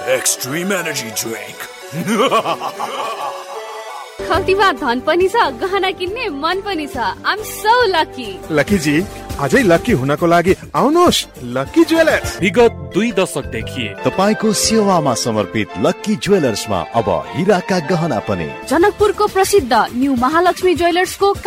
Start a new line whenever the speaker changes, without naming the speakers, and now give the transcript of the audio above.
Extreme energy drink.
खल्तीमा धन पनि छ, गहना किन्ने मन पनि छ। आइ एम सो लकी।
लकी जी, अझै लकी हुनको लागि आउनुहोस् लकी ज्वेलर्स।
विगत 2 दशकदेखि
तपाईको सेवामा समर्पित लकी ज्वेलर्समा अब हीराका गहना पनि।
जनकपुरको प्रसिद्ध न्यू महालक्ष्मी ज्वेलर्सको